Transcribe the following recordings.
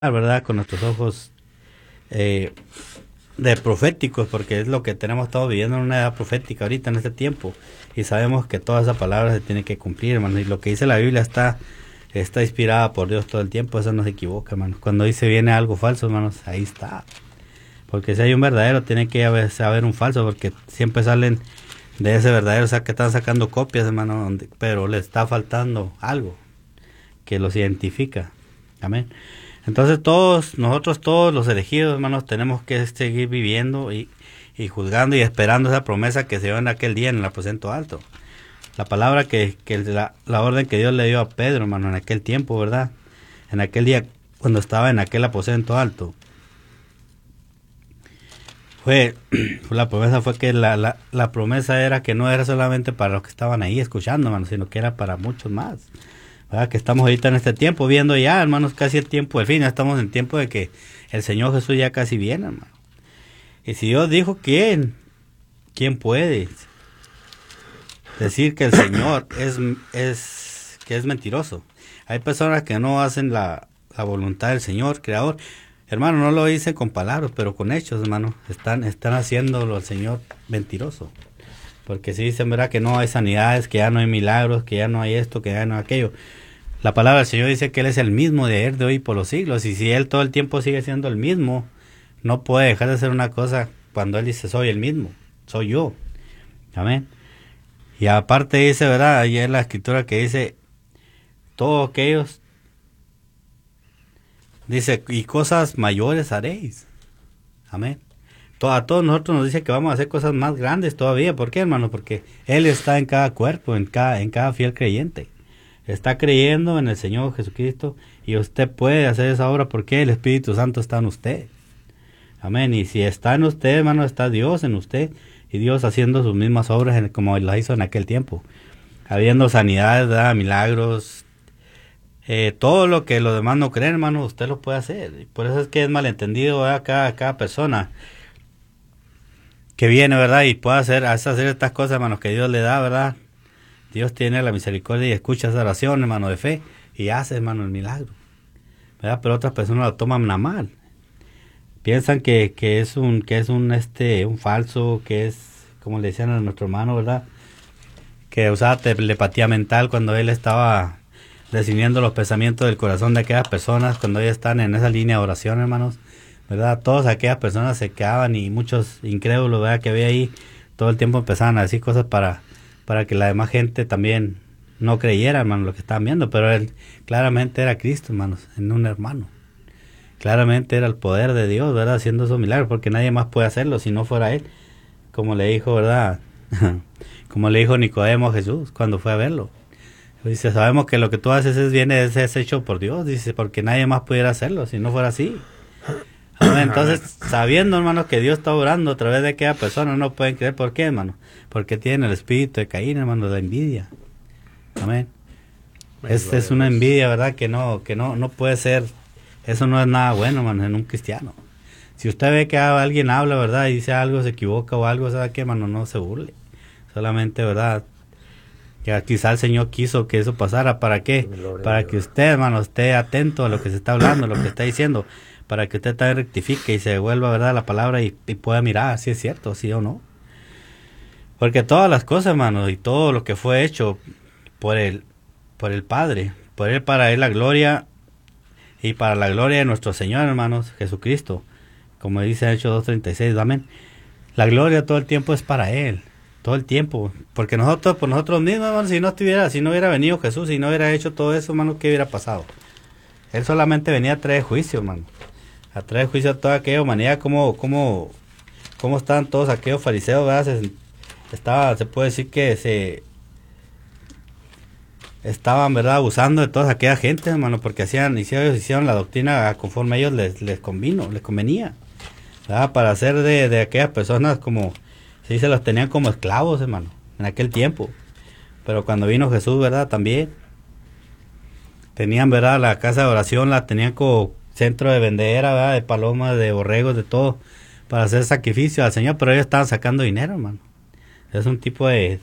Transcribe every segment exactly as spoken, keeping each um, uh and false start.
¿verdad? Con nuestros ojos eh, de proféticos, porque es lo que tenemos todos viviendo en una edad profética ahorita en este tiempo, y sabemos que toda esa palabra se tiene que cumplir, hermano, y lo que dice la Biblia está está inspirada por Dios todo el tiempo, eso no se equivoca, hermano. Cuando dice viene algo falso, hermanos, ahí está, porque si hay un verdadero tiene que haber, haber un falso, porque siempre salen de ese verdadero, o sea, que están sacando copias, hermano, donde, pero le está faltando algo que los identifica. Amén. Entonces todos, nosotros todos los elegidos, hermanos, tenemos que seguir viviendo y, y juzgando y esperando esa promesa que se dio en aquel día en el aposento alto. La palabra que, que la, la orden que Dios le dio a Pedro, hermano, en aquel tiempo, ¿verdad? En aquel día, cuando estaba en aquel aposento alto. Fue, fue la promesa fue que la, la, la promesa era que no era solamente para los que estaban ahí escuchando, hermano, sino que era para muchos más. ¿Verdad? Que estamos ahorita en este tiempo viendo ya, hermanos, casi el tiempo del fin, ya estamos en tiempo de que el Señor Jesús ya casi viene, hermano. Y si Dios dijo, ¿quién? ¿Quién puede decir que el Señor es, es, que es mentiroso? Hay personas que no hacen la, la voluntad del Señor, Creador. Hermano, no lo dicen con palabras, pero con hechos, hermano. Están, están haciéndolo al Señor mentiroso. Porque si dicen, ¿verdad?, que no hay sanidades, que ya no hay milagros, que ya no hay esto, que ya no hay aquello. La palabra del Señor dice que Él es el mismo de ayer, de hoy y por los siglos. Y si Él todo el tiempo sigue siendo el mismo, no puede dejar de ser una cosa cuando Él dice, soy el mismo, soy yo. Amén. Y aparte dice, ¿verdad?, ahí es la escritura que dice, todos aquellos, dice, y cosas mayores haréis. Amén. A todos nosotros nos dice que vamos a hacer cosas más grandes todavía. ¿Por qué, hermano? Porque Él está en cada cuerpo, en cada, en cada fiel creyente. Está creyendo en el Señor Jesucristo y usted puede hacer esa obra porque el Espíritu Santo está en usted. Amén. Y si está en usted, hermano, está Dios en usted y Dios haciendo sus mismas obras en, como las hizo en aquel tiempo. Habiendo sanidades, ¿verdad?, milagros, eh, todo lo que los demás no creen, hermano, usted lo puede hacer. Y por eso es que es malentendido, ¿verdad?, cada, cada persona que viene, ¿verdad?, y puede hacer, hacer estas cosas, hermano, que Dios le da, ¿verdad? Dios tiene la misericordia y escucha esa oración, hermano, de fe, y hace, hermano, el milagro, ¿verdad? Pero otras personas lo toman a mal. Piensan que, que es un, que es un, este, un falso, que es, como le decían a nuestro hermano, ¿verdad?, que usaba telepatía mental cuando él estaba definiendo los pensamientos del corazón de aquellas personas, cuando ellos están en esa línea de oración, hermanos, ¿verdad? Todas aquellas personas se quedaban y muchos incrédulos, ¿verdad?, que había ahí, todo el tiempo empezaban a decir cosas para para que la demás gente también no creyera, hermano, lo que estaban viendo, pero él claramente era Cristo, hermanos, en un hermano. Claramente era el poder de Dios, ¿verdad?, haciendo esos milagros, porque nadie más puede hacerlo si no fuera Él. Como le dijo, ¿verdad?, como le dijo Nicodemo a Jesús cuando fue a verlo. Dice, sabemos que lo que tú haces es viene es, es hecho por Dios, dice, porque nadie más pudiera hacerlo si no fuera así. Entonces, sabiendo, hermanos, que Dios está obrando a través de aquella persona, no pueden creer. ¿Por qué, hermano? Porque tienen el espíritu de Caín, hermano, de envidia. Amén. Esta es una envidia, ¿verdad?, que no que no no puede ser. Eso no es nada bueno, hermano, en un cristiano. Si usted ve que alguien habla, ¿verdad?, y dice algo, se equivoca o algo, ¿sabe qué, hermano? No se burle. Solamente, ¿verdad?, que quizá el Señor quiso que eso pasara. ¿Para qué? Para que usted, hermano, esté atento a lo que se está hablando, lo que está diciendo, para que usted también rectifique y se devuelva, ¿verdad?, la palabra y, y pueda mirar si es cierto, sí o no. Porque todas las cosas, hermano, y todo lo que fue hecho por el, por el Padre, por Él, para Él la gloria y para la gloria de nuestro Señor, hermanos, Jesucristo, como dice Hechos dos treinta y seis, amén. La gloria todo el tiempo es para Él, todo el tiempo, porque nosotros, por nosotros mismos, hermano, si no estuviera, si no hubiera venido Jesús, si no hubiera hecho todo eso, hermano, ¿qué hubiera pasado? Él solamente venía a traer juicio, hermano, a traer juicio a toda aquella humanidad, como, como, como estaban todos aquellos fariseos, ¿verdad? Se, estaba, se puede decir que se estaban, ¿verdad?, abusando de toda aquella gente, hermano, porque hacían, hicieron, hicieron la doctrina conforme a ellos les, les convino, les convenía, ¿verdad?, para hacer de, de aquellas personas como, sí, se los tenían como esclavos, hermano, en aquel tiempo. Pero cuando vino Jesús, ¿verdad?, también tenían, ¿verdad?, la casa de oración, la tenían como centro de vendedera, ¿verdad?, de palomas, de borregos, de todo, para hacer sacrificio al Señor, pero ellos estaban sacando dinero, hermano. Es un tipo de,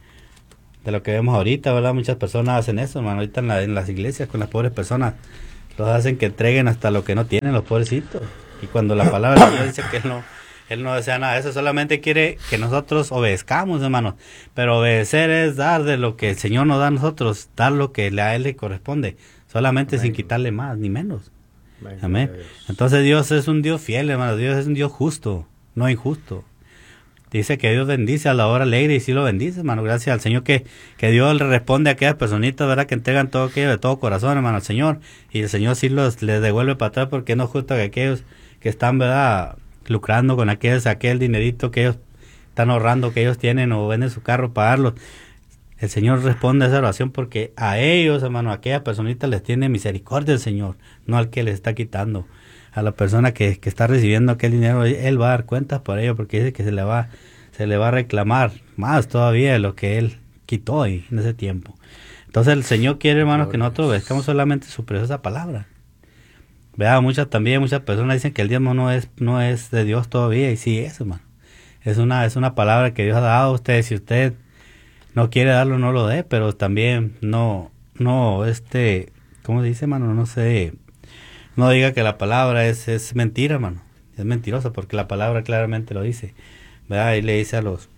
de lo que vemos ahorita, ¿verdad? Muchas personas hacen eso, hermano, ahorita en, la, en las iglesias con las pobres personas, los hacen que entreguen hasta lo que no tienen, los pobrecitos. Y cuando la palabra de Dios dice que Él no, Él no desea nada de eso, solamente quiere que nosotros obedezcamos, hermanos. Pero obedecer es dar de lo que el Señor nos da a nosotros, dar lo que a Él le corresponde, solamente Amén. Sin quitarle más ni menos. Amén. Amén. Entonces Dios es un Dios fiel, hermanos. Dios es un Dios justo, no injusto. Dice que Dios bendice a la hora alegre y sí lo bendice, hermano. Gracias al Señor que, que Dios le responde a aquellas personitas, ¿verdad? Que entregan todo aquello de todo corazón, hermano, al Señor. Y el Señor sí los les devuelve para atrás porque no es justo que aquellos que están, ¿verdad? Lucrando con aquellos, aquel dinerito que ellos están ahorrando, que ellos tienen o venden su carro para pagarlos. El Señor responde a esa oración porque a ellos, hermano, a aquellas personitas les tiene misericordia el Señor, no al que les está quitando. A la persona que, que está recibiendo aquel dinero, Él va a dar cuentas por ello, porque dice que se le va, se le va a reclamar más todavía de lo que Él quitó ahí en ese tiempo. Entonces el Señor quiere, hermanos, que nosotros obedezcamos solamente su preciosa palabra. Vea, muchas también, muchas personas dicen que el diezmo no es, no es de Dios todavía, y sí es, hermano. Es una, es una palabra que Dios ha dado a usted. Si usted no quiere darlo, no lo dé, pero también no, no, este, ¿cómo se dice, hermano? No sé, no diga que la palabra es, es mentira, hermano. Es mentirosa, porque la palabra claramente lo dice. ¿Verdad? Y le dice a los,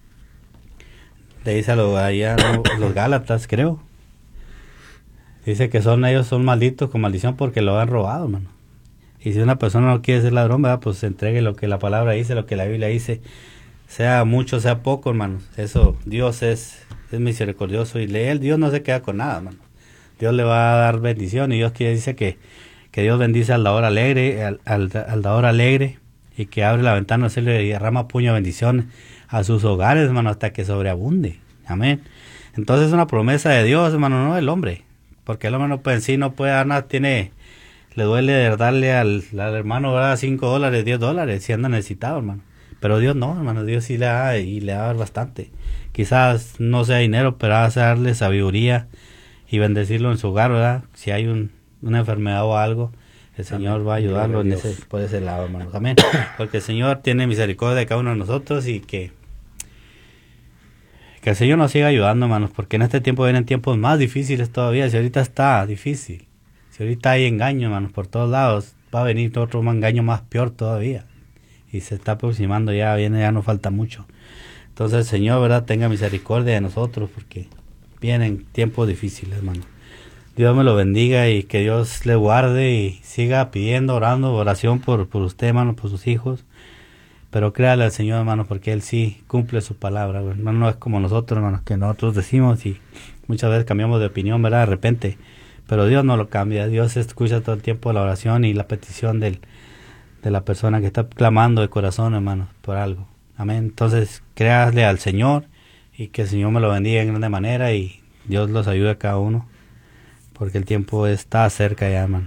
le dice a los, allá, no, los Gálatas, creo. Dice que son ellos son malditos con maldición porque lo han robado, hermano. Y si una persona no quiere ser ladrón, ¿verdad? Pues entregue lo que la palabra dice, lo que la Biblia dice. Sea mucho, sea poco, hermanos. Eso, Dios es, es misericordioso y él, Dios no se queda con nada, hermano. Dios le va a dar bendición y Dios quiere, dice que, que Dios bendice al dador alegre, al, al, al dador alegre y que abre la ventana, se le derrama puño de bendiciones a sus hogares, hermano, hasta que sobreabunde. Amén. Entonces es una promesa de Dios, hermano, no del hombre. Porque el hombre no puede en sí, no puede dar nada, tiene, le duele darle al, al hermano, ¿verdad? cinco dólares, diez dólares, si anda necesitado, hermano. Pero Dios no, hermano, Dios sí le da y le da bastante. Quizás no sea dinero, pero va a darle sabiduría y bendecirlo en su hogar, ¿verdad? Si hay un, una enfermedad o algo, el Señor Amén. Va a ayudarlo en ese, por ese lado, hermano. Amén. Porque el Señor tiene misericordia de cada uno de nosotros y que, que el Señor nos siga ayudando, hermanos, porque en este tiempo vienen tiempos más difíciles todavía. Si ahorita está difícil, si ahorita hay engaño, hermanos, por todos lados, va a venir otro engaño más peor todavía. Y se está aproximando, ya viene, ya no falta mucho. Entonces el Señor, ¿verdad?, tenga misericordia de nosotros, porque vienen tiempos difíciles, hermano. Dios me lo bendiga y que Dios le guarde y siga pidiendo, orando, oración por, por usted, hermano, por sus hijos. Pero créale al Señor, hermano, porque Él sí cumple su palabra, hermano. No es como nosotros, hermanos, que nosotros decimos y muchas veces cambiamos de opinión, ¿verdad?, de repente. Pero Dios no lo cambia. Dios escucha todo el tiempo la oración y la petición del de la persona que está clamando de corazón, hermano, por algo. Amén. Entonces, créale al Señor y que el Señor me lo bendiga en grande manera y Dios los ayude a cada uno, porque el tiempo está cerca ya, hermanos.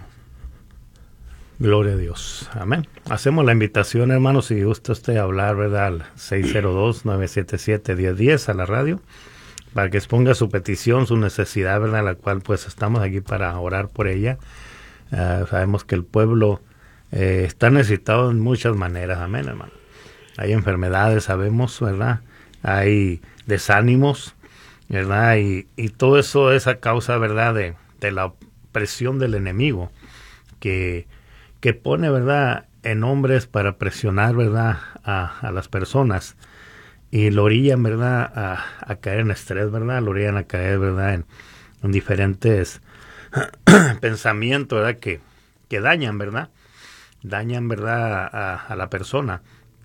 Gloria a Dios. Amén. Hacemos la invitación, hermanos, si gusta usted hablar, ¿verdad?, al seis cero dos, nueve siete siete, uno cero uno cero a la radio, para que exponga su petición, su necesidad, ¿verdad?, la cual pues estamos aquí para orar por ella. Uh, sabemos que el pueblo Eh, está necesitado en muchas maneras, amén, hermano. Hay enfermedades, sabemos, ¿verdad? Hay desánimos, ¿verdad? Y, y todo eso es a causa, ¿verdad?, de, de la presión del enemigo que, que pone, ¿verdad?, en hombres para presionar, ¿verdad?, a, a las personas y lo orillan, ¿verdad?, a, a caer en estrés, ¿verdad? Lo orillan a caer, ¿verdad?, en, en diferentes pensamientos, ¿verdad?, que, que dañan, ¿verdad? dañan, ¿verdad?, a, a la persona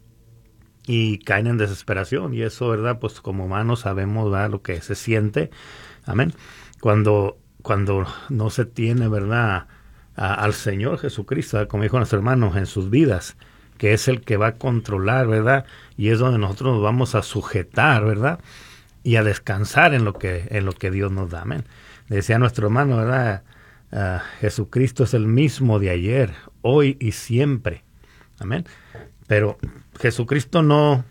y caen en desesperación, y eso, ¿verdad?, pues como humanos sabemos, ¿verdad?, lo que se siente, amén, cuando, cuando no se tiene, ¿verdad?, a, al Señor Jesucristo, ¿verdad?, como dijo nuestro hermano, en sus vidas, que es el que va a controlar, ¿verdad?, y es donde nosotros nos vamos a sujetar, ¿verdad?, y a descansar en lo que, en lo que Dios nos da, amén. Decía nuestro hermano, ¿verdad?, Uh, Jesucristo es el mismo de ayer, hoy y siempre, amén. Pero Jesucristo no,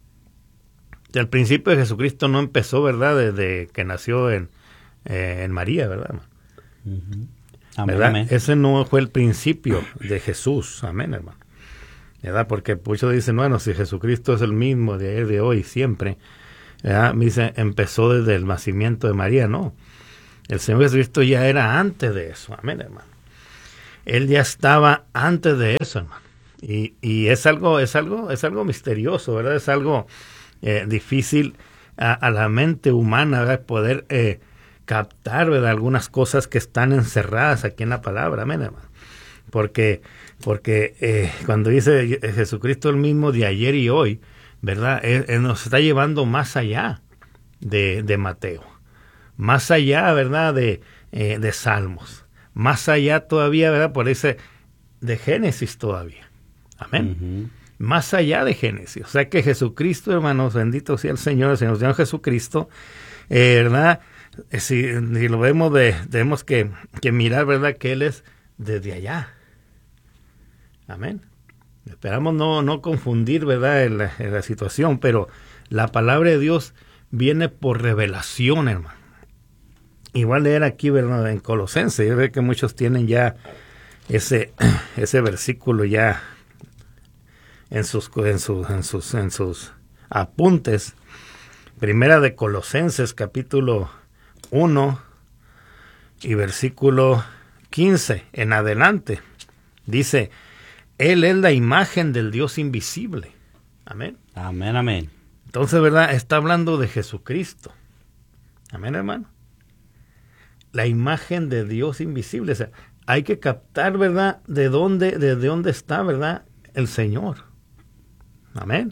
el principio de Jesucristo no empezó, ¿verdad?, desde que nació en, eh, en María, ¿verdad, hermano? Uh-huh. Amén, ¿verdad? Amén. Ese no fue el principio de Jesús, amén, hermano, ¿verdad? Porque muchos dicen, bueno, si Jesucristo es el mismo de ayer, de hoy y siempre, ¿verdad?, me dice, empezó desde el nacimiento de María. No, el Señor Jesucristo ya era antes de eso, amén, hermano. Él ya estaba antes de eso, hermano. Y, y es algo, es algo, es algo misterioso, ¿verdad? Es algo eh, difícil a, a la mente humana, ¿verdad? Poder eh, captar, ¿verdad? Algunas cosas que están encerradas aquí en la palabra, amén, hermano. Porque, porque eh, cuando dice Jesucristo el mismo de ayer y hoy, ¿verdad? Él, él nos está llevando más allá de, de Mateo, más allá, ¿verdad? De, eh, de Salmos, más allá todavía, ¿verdad? Por ese, de Génesis todavía, amén. Uh-huh. Más allá de Génesis, o sea que Jesucristo, hermanos, bendito sea el Señor, el Señor, Señor Jesucristo, eh, ¿verdad? Si, si lo vemos, de, tenemos que, que mirar, ¿verdad? Que Él es desde allá. Amén. Esperamos no, no confundir, ¿verdad? En la, en la situación, pero la palabra de Dios viene por revelación, hermano. Igual leer aquí, ¿verdad? En Colosenses, yo veo que muchos tienen ya ese, ese versículo ya en sus, en sus, en sus, en sus apuntes. Primera de Colosenses, capítulo uno y versículo quince en adelante. Dice: Él es la imagen del Dios invisible. Amén. Amén, amén. Entonces, ¿verdad? Está hablando de Jesucristo. Amén, hermano. La imagen de Dios invisible. O sea, hay que captar, ¿verdad? De dónde, de dónde está, ¿verdad? El Señor. Amén.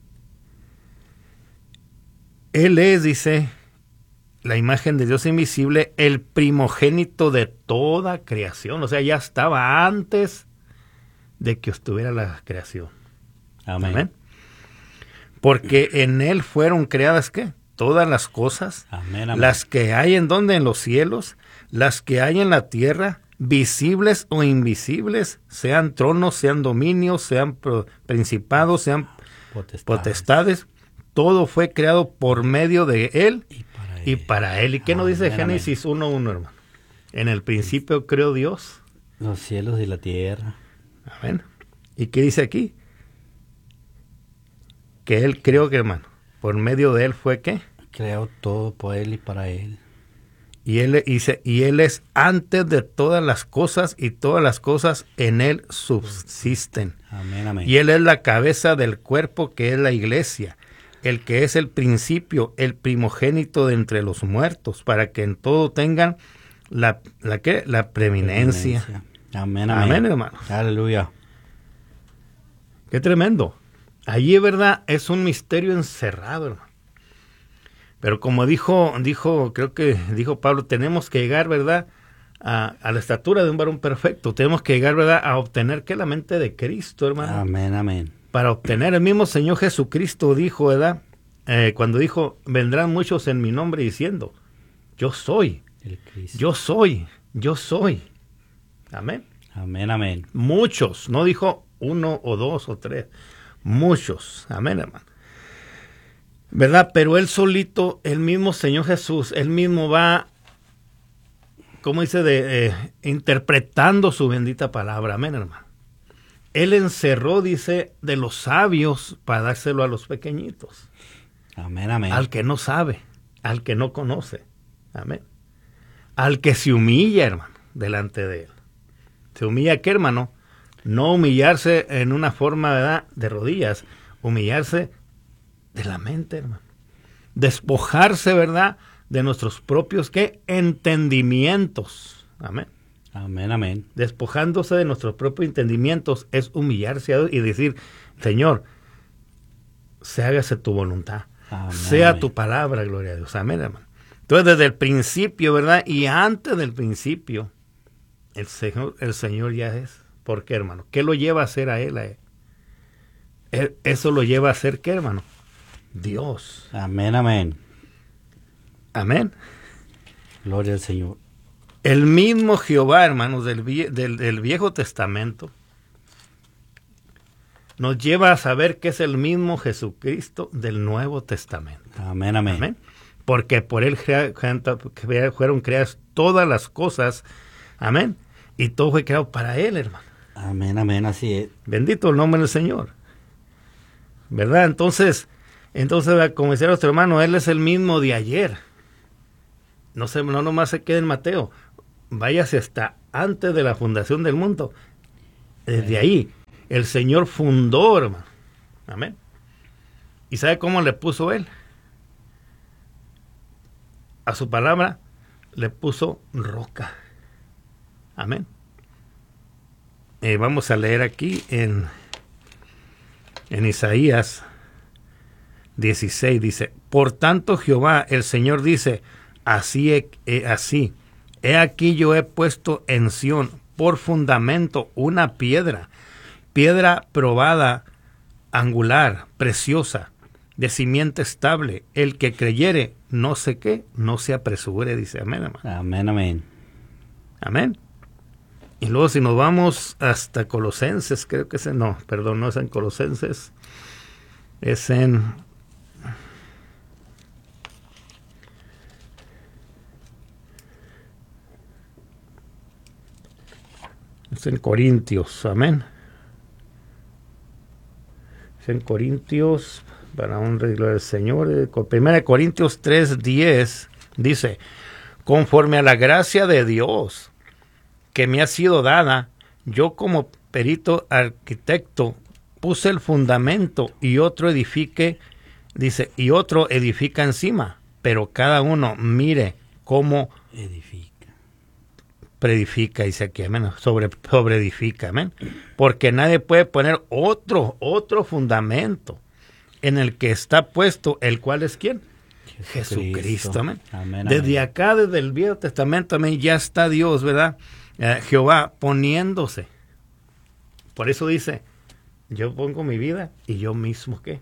Él es, dice, la imagen de Dios invisible, el primogénito de toda creación. O sea, ya estaba antes de que estuviera la creación. Amén. Amén. Porque en Él fueron creadas, ¿qué? Todas las cosas. Amén, amén. Las que hay en donde, en los cielos, las que hay en la tierra, visibles o invisibles, sean tronos, sean dominios, sean principados, sean potestades. potestades. Todo fue creado por medio de Él y para Él. Y, para él. ¿Y qué nos dice Génesis uno uno, hermano? En el principio creó Dios los cielos y la tierra. Amén. ¿Y qué dice aquí? Que Él creó, que hermano, por medio de Él fue ¿qué? Creó todo por Él y para Él. Y él dice, y Él es antes de todas las cosas, y todas las cosas en Él subsisten. Amén, amén. Y Él es la cabeza del cuerpo, que es la iglesia, el que es el principio, el primogénito de entre los muertos, para que en todo tengan la, la, ¿qué? La preeminencia. preeminencia. Amén, amén. Amén, hermano. Aleluya. Qué tremendo. Allí, ¿verdad? Es un misterio encerrado, hermano. Pero como dijo, dijo, creo que dijo Pablo, tenemos que llegar, ¿verdad? A, a la estatura de un varón perfecto. Tenemos que llegar, ¿verdad? A obtener que la mente de Cristo, hermano. Amén, amén. Para obtener, el mismo Señor Jesucristo dijo, ¿verdad? Eh, cuando dijo, vendrán muchos en mi nombre diciendo, yo soy, el Cristo. yo soy, yo soy. Amén. Amén, amén. Muchos, no dijo uno o dos o tres, muchos. Amén, hermano. ¿Verdad? Pero Él solito, el mismo Señor Jesús, Él mismo va, ¿cómo dice? De, eh, interpretando su bendita palabra. Amén, hermano. Él encerró, dice, de los sabios para dárselo a los pequeñitos. Amén, amén. Al que no sabe, al que no conoce. Amén. Al que se humilla, hermano, delante de Él. ¿Se humilla qué, hermano? No humillarse en una forma, ¿verdad?, de rodillas, humillarse de la mente, hermano. Despojarse, ¿verdad?, de nuestros propios, ¿qué? Entendimientos. Amén. Amén, amén. Despojándose de nuestros propios entendimientos es humillarse a Dios y decir, Señor, se hágase tu voluntad. Amén, sea amén. Tu palabra, gloria a Dios. Amén, hermano. Entonces, desde el principio, ¿verdad? Y antes del principio, el Señor, el Señor ya es. ¿Por qué, hermano? ¿Qué lo lleva a hacer a Él? A él? él eso lo lleva a hacer, ¿qué, hermano? Dios. Amén, amén. Amén. Gloria al Señor. El mismo Jehová, hermanos, del, vie, del, del Viejo Testamento, nos lleva a saber que es el mismo Jesucristo del Nuevo Testamento. Amén, amén. Amén. Porque por Él crea, fueron creadas todas las cosas. Amén. Y todo fue creado para Él, hermano. Amén, amén, así es. Bendito el nombre del Señor. ¿Verdad? Entonces, entonces como decía nuestro hermano, Él es el mismo de ayer. No, se, no nomás se queda en Mateo. váyase hasta antes de la fundación del mundo. Desde ahí, el Señor fundó, hermano. Amén. ¿Y sabe cómo le puso él? A su palabra le puso roca. Amén. Eh, vamos a leer aquí en, en Isaías dieciséis, dice, por tanto Jehová, el Señor dice, así, he, eh, así, he aquí yo he puesto en Sión por fundamento una piedra, piedra probada, angular, preciosa, de simiente estable, el que creyere, no sé qué, no se apresure, dice, amén, hermano. Amén, amén. Amén. Y luego si nos vamos hasta Colosenses, creo que es en, no, perdón, no es en Colosenses, es en, es en Corintios, amén. Es en Corintios, para honra y gloria del Señor, primera Corintios tres diez, dice, conforme a la gracia de Dios que me ha sido dada, yo como perito arquitecto puse el fundamento y otro edifique, dice, y otro edifica encima, pero cada uno mire cómo edifica. Preedifica, dice aquí, amén, sobre, sobre edifica, amén, porque nadie puede poner otro, otro fundamento en el que está puesto, el cual es ¿quién? Jesucristo, Jesucristo, amén. Amén. Desde amén. Acá, desde el Viejo Testamento, amén, ya está Dios, ¿verdad? Eh, Jehová poniéndose. Por eso dice, yo pongo mi vida y yo mismo, ¿qué?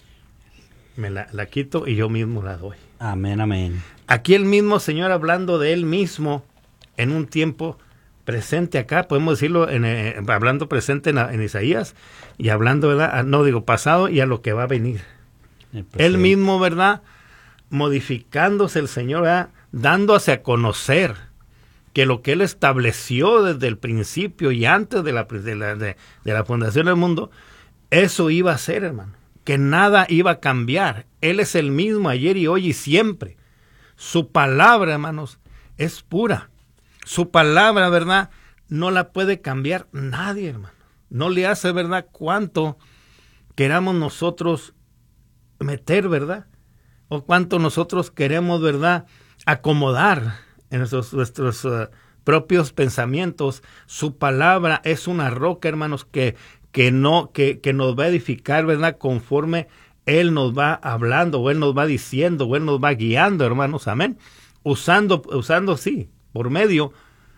Me la, la quito y yo mismo la doy. Amén, amén. Aquí el mismo Señor hablando de Él mismo en un tiempo presente acá, podemos decirlo, en, eh, hablando presente en, en Isaías y hablando, ¿verdad? No digo pasado y a lo que va a venir. Él mismo, ¿verdad? Modificándose el Señor, ¿verdad? Dándose a conocer que lo que Él estableció desde el principio y antes de la, de la, de, de la fundación del mundo, eso iba a ser, hermano. Que nada iba a cambiar. Él es el mismo ayer y hoy y siempre. Su palabra, hermanos, es pura. Su palabra, ¿verdad? No la puede cambiar nadie, hermano. No le hace, ¿verdad? Cuánto queramos nosotros meter, ¿verdad? O cuánto nosotros queremos, ¿verdad? Acomodar en nuestros, nuestros uh, propios pensamientos. Su palabra es una roca, hermanos, que, que, no, que, que nos va a edificar, ¿verdad? Conforme Él nos va hablando, o Él nos va diciendo, o Él nos va guiando, hermanos, amén. Usando, usando, sí, por medio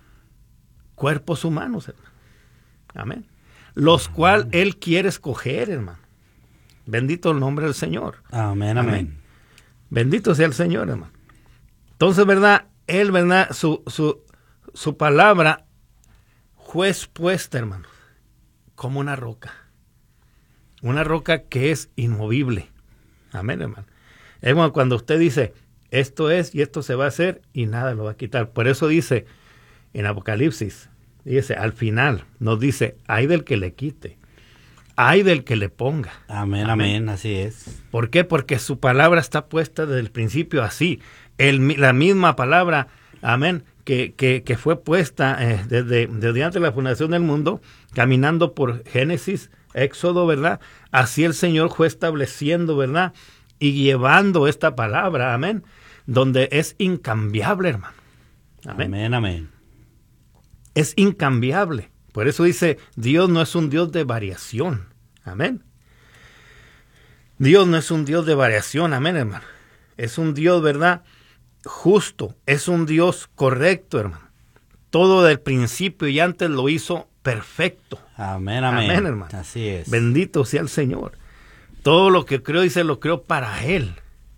cuerpos humanos, hermano. Amén. Los cuales Él quiere escoger, hermano. Bendito el nombre del Señor. Amén, amén. amén. Bendito sea el Señor, hermano. Entonces, ¿verdad? Él, ¿verdad? Su, su, su palabra fue expuesta, hermano, como una roca. Una roca que es inmovible. Amén, hermano. Es como cuando usted dice, esto es y esto se va a hacer y nada lo va a quitar. Por eso dice en Apocalipsis, dice, al final nos dice, ay del que le quite, ay del que le ponga. Amén, amén, amén, así es. ¿Por qué? Porque su palabra está puesta desde el principio así. El, la misma palabra, amén, que, que, que fue puesta eh, desde, desde antes de la fundación del mundo, caminando por Génesis, Éxodo, ¿verdad? Así el Señor fue estableciendo, ¿verdad? Y llevando esta palabra, amén, donde es incambiable, hermano. Amén, amén. amén. Es incambiable. Por eso dice, Dios no es un Dios de variación. Amén. Dios no es un Dios de variación. Amén, hermano. Es un Dios, ¿verdad? Justo. Es un Dios correcto, hermano. Todo del principio y antes lo hizo perfecto. Amén, amén. Amén, hermano. Así es. Bendito sea el Señor. Todo lo que creó, dice, lo creó para Él.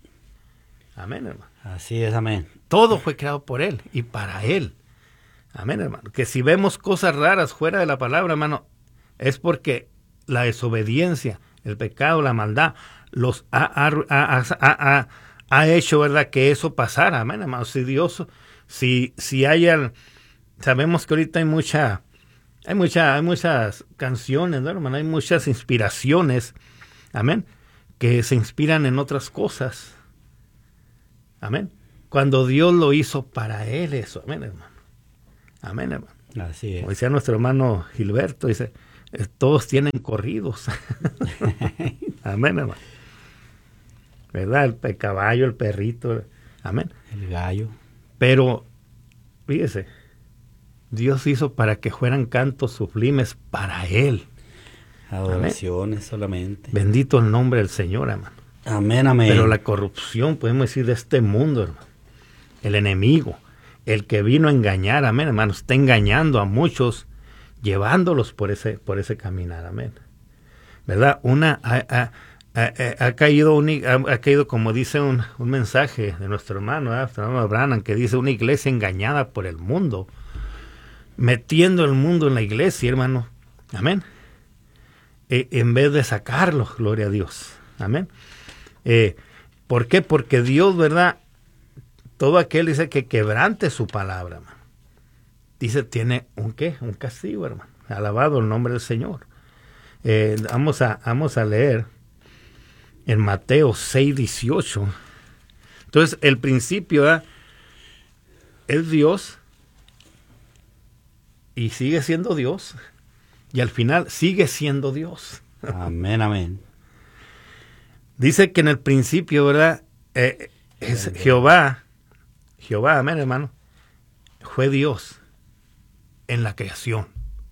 Amén, hermano. Así es, amén. Todo fue creado por Él y para Él. Amén, hermano. Que si vemos cosas raras fuera de la palabra, hermano, es porque la desobediencia, el pecado, la maldad, los ha, ha, ha, ha, ha hecho, ¿verdad?, que eso pasara. Amén, hermano. Si Dios, si, si hayan, sabemos que ahorita hay mucha, hay mucha, hay muchas canciones, ¿no, hermano? Hay muchas inspiraciones, amén, que se inspiran en otras cosas. Amén. Cuando Dios lo hizo para Él eso, amén, hermano. Amén, hermano. Así es. Como decía nuestro hermano Gilberto, dice, eh, todos tienen corridos. Amén, hermano. ¿Verdad? El, el caballo, el perrito. Amén. El gallo. Pero, fíjese, Dios hizo para que fueran cantos sublimes para Él. Adoraciones amén. Solamente. Bendito el nombre del Señor, hermano. Amén, amén. Pero la corrupción, podemos decir, de este mundo, hermano. El enemigo, el que vino a engañar, amén, hermano, está engañando a muchos, llevándolos por ese, por ese caminar, amén. ¿Verdad? Una ha, ha, ha, ha caído, un, ha, ha caído, como dice un, un mensaje de nuestro hermano, ¿eh? Nuestro hermano Branham, que dice una iglesia engañada por el mundo, metiendo el mundo en la iglesia, hermano, amén. Eh, en vez de sacarlo, gloria a Dios, amén. Eh, ¿Por qué? Porque Dios, ¿verdad? Todo aquel dice que quebrante su palabra, hermano. Dice, tiene un qué, un castigo, hermano. Alabado el nombre del Señor. Eh, vamos, a, vamos a leer en Mateo seis dieciocho. Entonces, el principio ¿eh? es Dios y sigue siendo Dios. Y al final sigue siendo Dios. Amén, amén. Dice que en el principio, ¿verdad? Eh, es Jehová, Jehová, amén, hermano, fue Dios en la creación.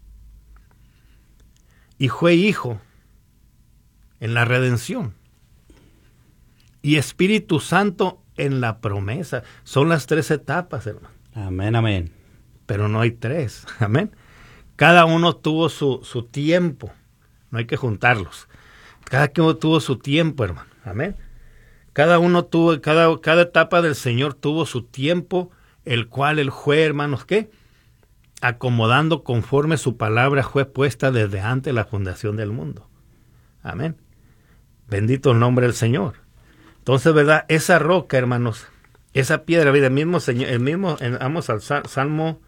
Y fue Hijo en la redención. Y Espíritu Santo en la promesa. Son las tres etapas, hermano. Amén, amén. Pero no hay tres, amén. Cada uno tuvo su, su tiempo. No hay que juntarlos. Cada uno tuvo su tiempo, hermano. Amén. Cada uno tuvo, cada, cada etapa del Señor tuvo su tiempo, el cual el fue, hermanos, ¿qué? Acomodando conforme su palabra fue puesta desde antes de la fundación del mundo. Amén. Bendito el nombre del Señor. Entonces, ¿verdad? Esa roca, hermanos, esa piedra, el mismo Señor, el mismo, vamos al Salmo,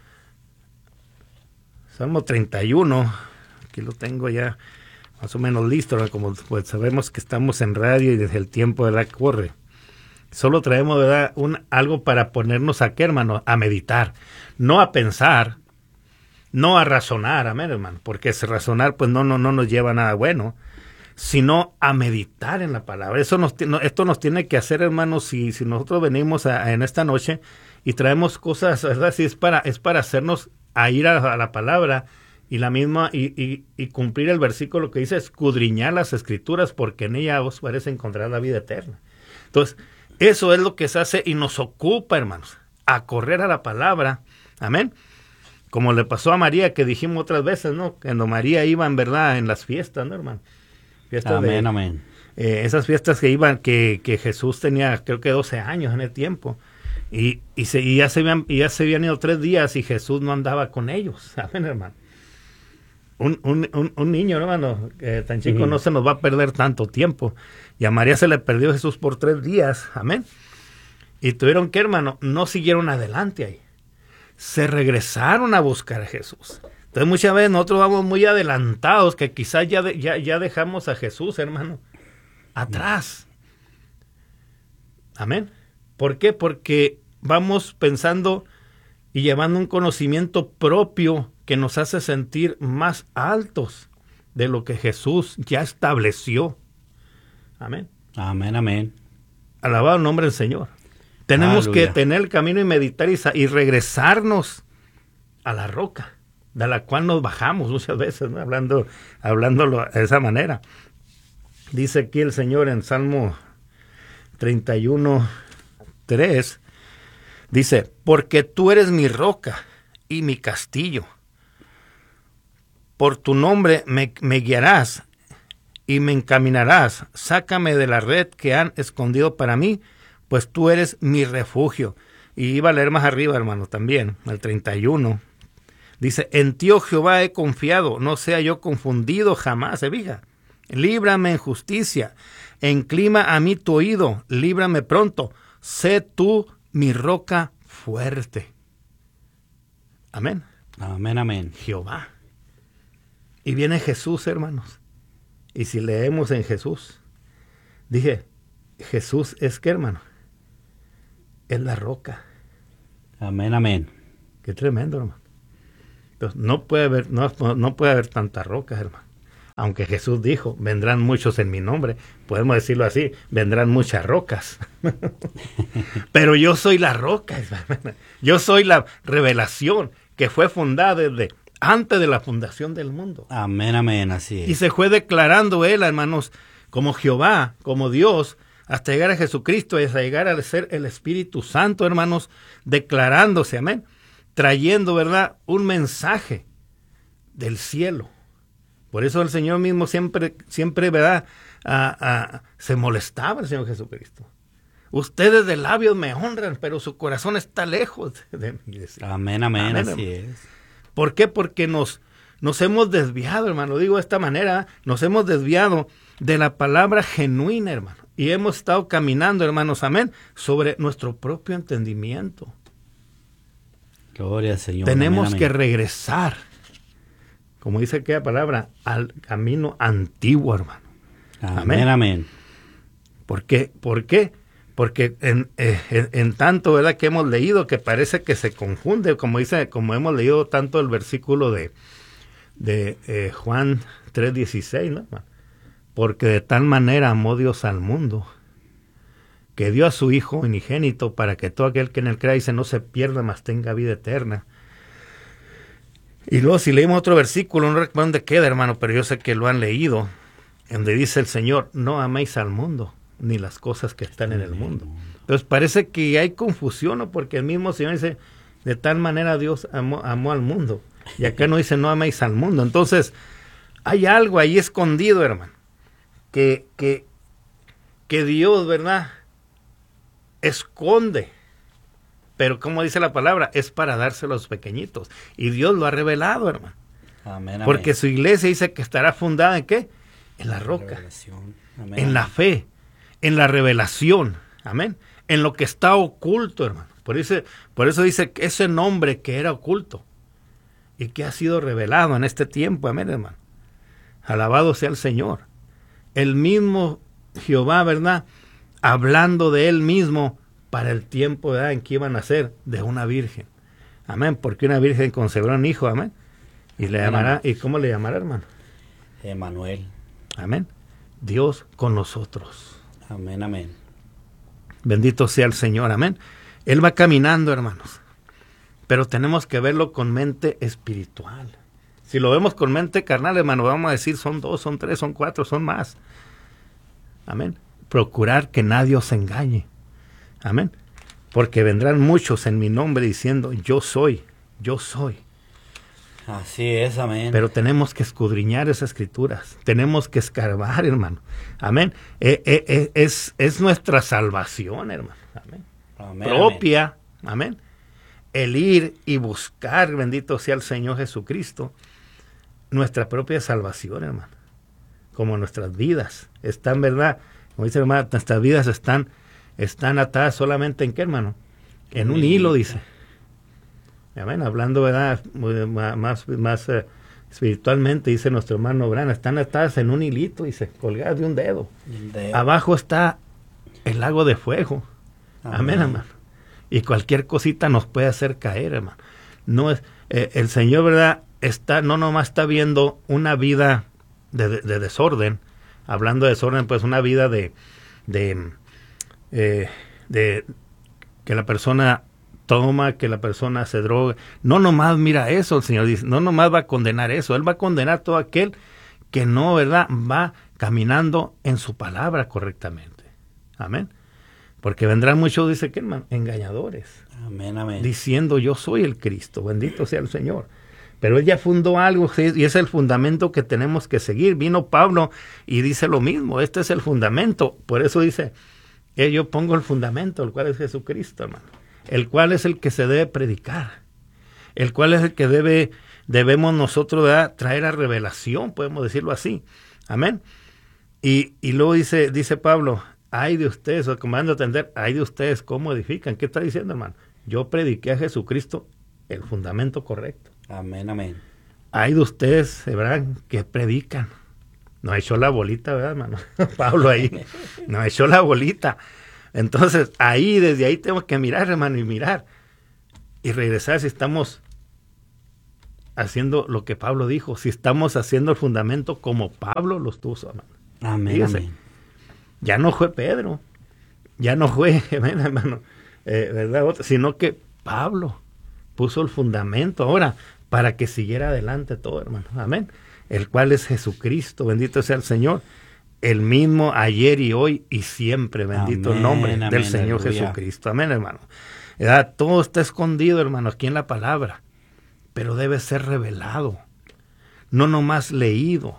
Salmo treinta y uno, aquí lo tengo ya más o menos listo, ¿no? Como pues sabemos que estamos en radio y desde el tiempo de la corre. Solo traemos, ¿verdad? Un, algo para ponernos aquí, hermano, a meditar, no a pensar, no a razonar, amén, hermano, porque ese razonar pues no, no, no nos lleva a nada bueno, sino a meditar en la palabra. Eso nos, no, esto nos tiene que hacer, hermanos, si, si nosotros venimos a, a, en esta noche y traemos cosas, ¿verdad? Si es para, es para hacernos a ir a, a la palabra y la misma y, y, y cumplir el versículo que dice escudriñar las escrituras porque en ella os parece encontrar la vida eterna. Entonces, eso es lo que se hace y nos ocupa, hermanos, a correr a la palabra, amén. Como le pasó a María, que dijimos otras veces, ¿no? Cuando María iba en verdad en las fiestas, ¿no, hermano? Fiestas amén, de, amén. Eh, esas fiestas que iban, que, que Jesús tenía, creo que doce años en el tiempo. Y, y, se, y, ya se habían, y ya se habían ido tres días y Jesús no andaba con ellos, ¿saben, hermano? Un, un, un, un niño, hermano, eh, tan chico, uh-huh. no se nos va a perder tanto tiempo. Y a María se le perdió Jesús por tres días, amén. Y tuvieron que, hermano, no siguieron adelante ahí. Se regresaron a buscar a Jesús. Entonces muchas veces nosotros vamos muy adelantados, que quizás ya, de, ya, ya dejamos a Jesús, hermano, atrás. Amén. ¿Por qué? Porque vamos pensando y llevando un conocimiento propio que nos hace sentir más altos de lo que Jesús ya estableció. Amén. Amén, amén. Alabado el nombre del Señor. Tenemos Aleluya. Que tener el camino y meditar y, y regresarnos a la roca, de la cual nos bajamos muchas veces, ¿no? Hablando, hablándolo de esa manera. Dice aquí el Señor en Salmo treinta y uno, tres, dice, porque tú eres mi roca y mi castillo. Por tu nombre me, me guiarás y me encaminarás. Sácame de la red que han escondido para mí, pues tú eres mi refugio. Y iba a leer más arriba, hermano, también, el treinta y uno. Dice, en ti, oh Jehová, he confiado, no sea yo confundido jamás, se fija. Líbrame en justicia, enclina a mí tu oído, líbrame pronto, sé tú mi roca fuerte. Amén. Amén, amén. Jehová. Y viene Jesús, hermanos. Y si leemos en Jesús, dije, Jesús es qué, hermano, es la roca. Amén, amén. Qué tremendo, hermano. Entonces, no puede haber, no, no puede haber tantas rocas, hermano. Aunque Jesús dijo, vendrán muchos en mi nombre, podemos decirlo así, vendrán muchas rocas. Pero yo soy la roca, hermano. Yo soy la revelación que fue fundada desde antes de la fundación del mundo. Amén, amén, así es. Y se fue declarando él, hermanos, como Jehová, como Dios, hasta llegar a Jesucristo y hasta llegar a ser el Espíritu Santo, hermanos, declarándose, amén, trayendo, ¿verdad?, un mensaje del cielo. Por eso el Señor mismo siempre, siempre, ¿verdad?, a, a, se molestaba el Señor Jesucristo. Ustedes de labios me honran, pero su corazón está lejos de mí. Amén, amén, amén, así hermano. es. ¿Por qué? Porque nos, nos hemos desviado, hermano. Digo de esta manera, nos hemos desviado de la palabra genuina, hermano. Y hemos estado caminando, hermanos, amén, sobre nuestro propio entendimiento. Gloria al Señor. Tenemos amén, que amén. regresar, como dice aquella palabra, al camino antiguo, hermano. Amén, Amén. amén. ¿Por qué? ¿Por qué? Porque en, eh, en, en tanto, ¿verdad?, que hemos leído que parece que se confunde, como dice, como hemos leído tanto el versículo de, de eh, Juan tres dieciséis, ¿no? Porque de tal manera amó Dios al mundo, que dio a su Hijo unigénito para que todo aquel que en él crea dice no se pierda, mas tenga vida eterna. Y luego si leímos otro versículo, no recuerdo dónde queda, hermano, pero yo sé que lo han leído, donde dice el Señor, no améis al mundo, ni las cosas que están en el mundo. Entonces parece que hay confusión, ¿no? Porque el mismo Señor dice, de tal manera Dios amó, amó al mundo. Y acá no dice, no améis al mundo. Entonces, hay algo ahí escondido, hermano, que, que, que Dios, ¿verdad?, esconde. Pero como dice la palabra, es para dárselo a los pequeñitos. Y Dios lo ha revelado, hermano. Amén, amén. Porque su iglesia dice que estará fundada ¿en qué? En la roca. Amén, En la fe, en la revelación, amén, en lo que está oculto, hermano. Por eso, por eso dice que ese nombre que era oculto y que ha sido revelado en este tiempo, amén, hermano. Alabado sea el Señor. El mismo Jehová, ¿verdad?, hablando de él mismo para el tiempo, ¿verdad?, en que iban a ser de una virgen. Amén, porque una virgen concebró un hijo, amén. Y le llamará, ¿y cómo le llamará, hermano? Emanuel. Amén. Dios con nosotros. Amén, amén. Bendito sea el Señor, amén. Él va caminando, hermanos, pero tenemos que verlo con mente espiritual. Si lo vemos con mente carnal, hermano, vamos a decir, son dos, son tres, son cuatro, son más. Amén. Procurar que nadie os engañe. Amén. Porque vendrán muchos en mi nombre diciendo, yo soy, yo soy. Así es, amén. Pero tenemos que escudriñar esas escrituras. Tenemos que escarbar, hermano. Amén. Eh, eh, eh, es, es nuestra salvación, hermano. Amén. Amén, Propia. Amén. El ir y buscar, bendito sea el Señor Jesucristo, nuestra propia salvación, hermano. Como nuestras vidas están, ¿verdad? Como dice el hermano, nuestras vidas están, están atadas solamente en qué, hermano? En un hilo, dice. Amén. Hablando, ¿verdad?, más, más uh, espiritualmente, dice nuestro hermano Brana, están atadas en un hilito, dice, colgadas de un dedo. De... Abajo está el lago de fuego. Amén, Amén, hermano. Y cualquier cosita nos puede hacer caer, hermano. No es, eh, el Señor, ¿verdad?, está, no nomás está viendo una vida de, de, de desorden. Hablando de desorden, pues una vida de, de, eh, de que la persona toma, que la persona se droga. No nomás mira eso, el Señor dice, no nomás va a condenar eso, Él va a condenar todo aquel que no, ¿verdad?, va caminando en su palabra correctamente. Amén. Porque vendrán muchos, dice que, hermano, engañadores. Amén, amén. Diciendo, yo soy el Cristo, bendito sea el Señor. Pero Él ya fundó algo, y es el fundamento que tenemos que seguir. Vino Pablo y dice lo mismo, este es el fundamento. Por eso dice, eh, yo pongo el fundamento, el cual es Jesucristo, hermano. El cual es el que se debe predicar, el cual es el que debe, debemos nosotros, ¿verdad?, traer a revelación, podemos decirlo así. Amén. Y, y luego dice, dice Pablo, ay de ustedes, o como van a entender, ay de ustedes, ¿cómo edifican? ¿Qué está diciendo, hermano? Yo prediqué a Jesucristo el fundamento correcto. Amén, amén. Ay de ustedes, ¿verdad?, que predican. Nos echó la bolita, ¿verdad, hermano? Pablo ahí, nos echó la bolita. Entonces, ahí, desde ahí tenemos que mirar, hermano, y mirar. y regresar si estamos haciendo lo que Pablo dijo, si estamos haciendo el fundamento como Pablo lo estuvo amando. Amén, Fíjese, amén. ya no fue Pedro, ya no fue, hermano, eh, ¿verdad? Otro, sino que Pablo puso el fundamento ahora para que siguiera adelante todo, hermano. Amén. El cual es Jesucristo, bendito sea el Señor, el mismo ayer y hoy y siempre, bendito Amén, el nombre amén, del Señor aleluya. Jesucristo. Amén, hermano. ¿Verdad? Todo está escondido, hermano, aquí en la palabra, pero debe ser revelado, no nomás leído,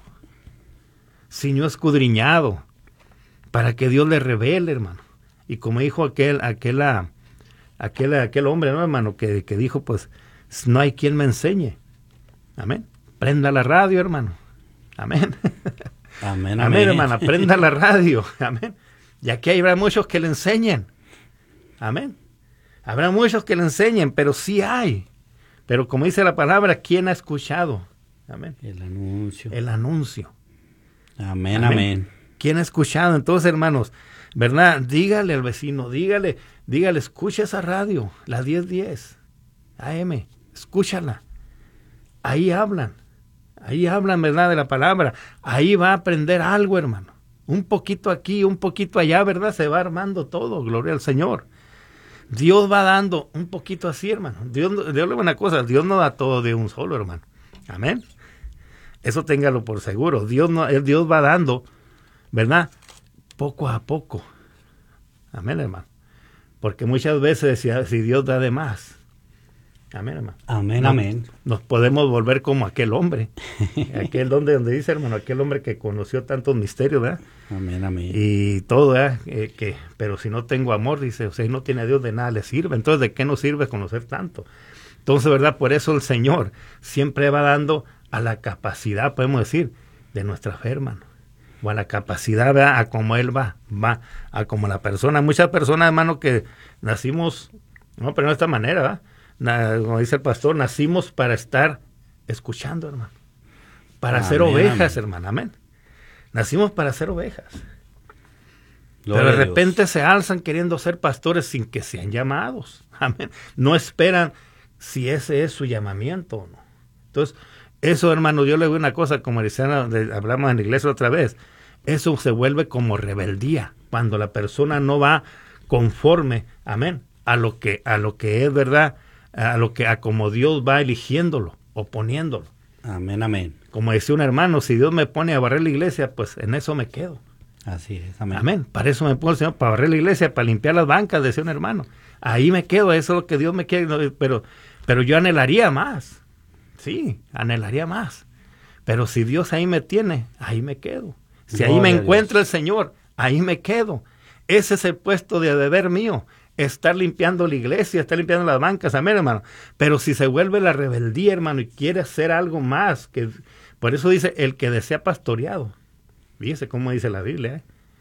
sino escudriñado, para que Dios le revele, hermano. Y como dijo aquel, aquel, aquel, aquel hombre, ¿no, hermano? Que, que dijo, pues, no hay quien me enseñe. Amén. Prenda la radio, hermano. Amén. Amén, amén. Amén, hermano. Prenda la radio. Amén. Y aquí habrá muchos que le enseñen. Amén. Habrá muchos que le enseñen, pero sí hay. Pero como dice la palabra, ¿quién ha escuchado? Amén. El anuncio. El anuncio. Amén, amén. Amén. ¿Quién ha escuchado? Entonces, hermanos, ¿verdad? Dígale al vecino, dígale, dígale, escucha esa radio, la diez diez, A M, escúchala. Ahí hablan, ahí hablan, ¿verdad? De la palabra. Ahí va a aprender algo, hermano. Un poquito aquí, un poquito allá, ¿verdad? Se va armando todo, gloria al Señor. Dios va dando un poquito así, hermano. Dios, Dios le da una cosa, Dios no da todo de un solo, hermano. Amén. Eso téngalo por seguro. Dios no, Dios va dando, ¿verdad? Poco a poco. Amén, hermano. Porque muchas veces si, si Dios da de más, amén, hermano. Amén, nos, amén. Nos podemos volver como aquel hombre. Aquel donde, donde dice, hermano, aquel hombre que conoció tantos misterios, ¿verdad? Amén, amén. Y todo, ¿verdad? Eh, que, pero si no tengo amor, dice, o sea, si no tiene a Dios, de nada le sirve. Entonces, ¿de qué nos sirve conocer tanto? Entonces, ¿verdad? Por eso el Señor siempre va dando a la capacidad, podemos decir, de nuestra fe, hermano. O a la capacidad, ¿verdad? A como Él va, va, a como la persona. Muchas personas, hermano, que nacimos, no, pero no de esta manera, ¿verdad? Na, como dice el pastor, nacimos para estar escuchando, hermano. Para amén, ser ovejas, amén. Hermano, amén. Nacimos para ser ovejas. Gloria pero de repente Dios. Se alzan queriendo ser pastores sin que sean llamados. Amén. No esperan si ese es su llamamiento o no. Entonces, eso, hermano, yo le digo una cosa, como decían, hablamos en la iglesia otra vez, eso se vuelve como rebeldía, cuando la persona no va conforme, amén, a lo que, a lo que es verdad, a lo que, a como Dios va eligiéndolo o poniéndolo. Amén, amén. Como decía un hermano, si Dios me pone a barrer la iglesia, pues en eso me quedo. Así es, amén. Amén. Para eso me pone el Señor, para barrer la iglesia, para limpiar las bancas, decía un hermano. Ahí me quedo, eso es lo que Dios me quiere, pero, pero yo anhelaría más. Sí, anhelaría más. Pero si Dios ahí me tiene, ahí me quedo. Si Gloria ahí me encuentra el Señor, ahí me quedo. Ese es el puesto de deber mío. Estar limpiando la iglesia, estar limpiando las bancas, amén, hermano. Pero si se vuelve la rebeldía, hermano, y quiere hacer algo más, que por eso dice, el que desea pastoreado. Fíjese cómo dice la Biblia, ¿eh?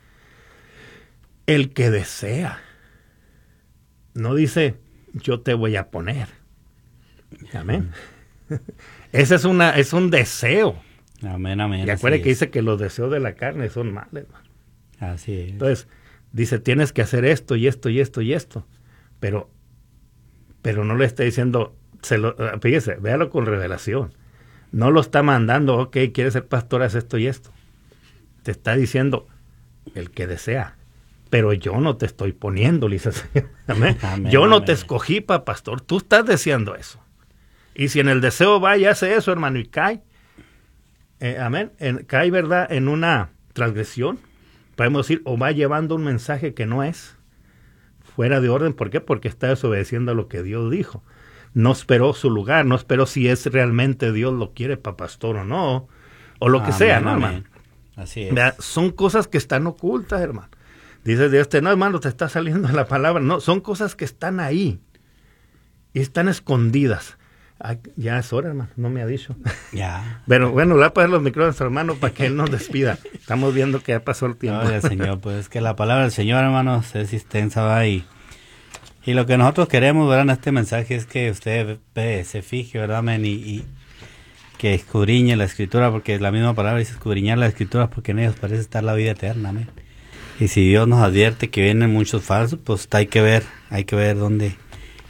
El que desea. No dice, yo te voy a poner. Amén. Ese es una, es un deseo. Amén, amén. Y acuérdate que dice que los deseos de la carne son males, hermano. Así es. Entonces, dice, tienes que hacer esto y esto y esto y esto. Pero, pero no le está diciendo, se lo, fíjese, véalo con revelación. No lo está mandando, ok, quieres ser pastor, haz esto y esto. Te está diciendo, el que desea. Pero yo no te estoy poniendo, dice el Señor. Amén. Amén, yo no amén. Te escogí para pastor, tú estás deseando eso. Y si en el deseo va y hace eso, hermano, y cae, eh, amén, en, cae, ¿verdad?, en una transgresión, podemos decir, o va llevando un mensaje que no es, fuera de orden. ¿Por qué? Porque está desobedeciendo a lo que Dios dijo. No esperó su lugar, no esperó si es realmente Dios lo quiere para pastor o no, o lo que amén, sea, ¿no, amén. Hermano? Así es. ¿Verdad? Son cosas que están ocultas, hermano. Dices Dios, no, hermano, te está saliendo la palabra. No, son cosas que están ahí y están escondidas. Ay, ya es hora, hermano, no me ha dicho. Ya. Pero bueno, le voy a poner los micrófonos a hermano para que él nos despida. Estamos viendo que ya pasó el tiempo. Gloria al Señor, pues es que la palabra del Señor, hermanos, es extensa, va, y, y lo que nosotros queremos, ¿verdad?, en este mensaje es que usted ve, se fije, ¿verdad, amén? Y, y que escudriñe la Escritura, porque la misma palabra dice escudriñar la Escritura, porque en ellos parece estar la vida eterna, amén. Y si Dios nos advierte que vienen muchos falsos, pues hay que ver, hay que ver dónde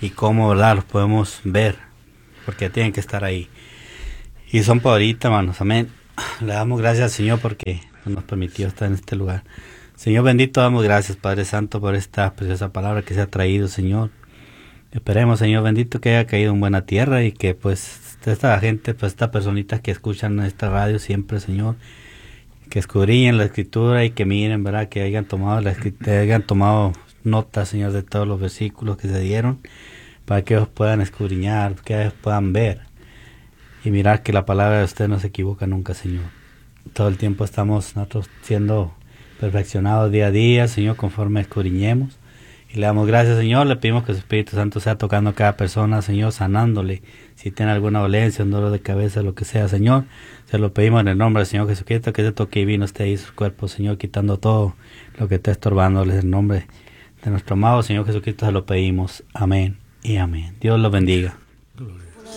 y cómo, ¿verdad?, los podemos ver, porque tienen que estar ahí. Y son por ahorita, hermanos, amén. Le damos gracias al Señor porque nos permitió estar en este lugar. Señor bendito, damos gracias, Padre Santo, por esta preciosa palabra que se ha traído, Señor. Esperemos, Señor bendito, que haya caído en buena tierra y que pues esta gente, pues estas personitas que escuchan esta radio siempre, Señor, que escudriñen la escritura y que miren, ¿verdad?, que hayan tomado la escritura, hayan tomado nota, Señor, de todos los versículos que se dieron, para que ellos puedan escudriñar, que ellos puedan ver y mirar que la palabra de usted no se equivoca nunca, Señor. Todo el tiempo estamos nosotros siendo perfeccionados día a día, Señor, conforme escudriñemos. Y le damos gracias, Señor. Le pedimos que su Espíritu Santo sea tocando a cada persona, Señor, sanándole. Si tiene alguna dolencia, un dolor de cabeza, lo que sea, Señor, se lo pedimos en el nombre del Señor Jesucristo, que se toque y vino esté ahí su cuerpo, Señor, quitando todo lo que está estorbándoles. En el nombre de nuestro amado Señor Jesucristo se lo pedimos. Amén y amén. Dios los bendiga.